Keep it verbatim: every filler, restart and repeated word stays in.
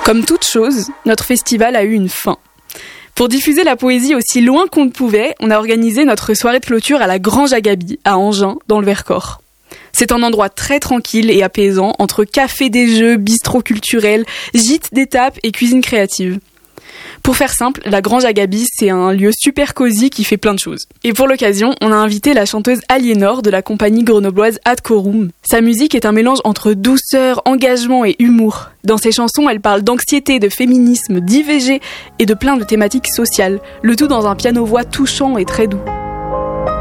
Comme toute chose, notre festival a eu une fin. Pour diffuser la poésie aussi loin qu'on ne pouvait, on a organisé notre soirée de clôture à la Grange à Gaby, à Angers, dans le Vercors. C'est un endroit très tranquille et apaisant, entre café des jeux, bistrot culturel, gîte d'étape et cuisine créative. Pour faire simple, la Grange à Gaby, c'est un lieu super cosy qui fait plein de choses. Et pour l'occasion, on a invité la chanteuse Aliénor de la compagnie grenobloise Ad Corum. Sa musique est un mélange entre douceur, engagement et humour. Dans ses chansons, elle parle d'anxiété, de féminisme, d'I V G et de plein de thématiques sociales, le tout dans un piano-voix touchant et très doux.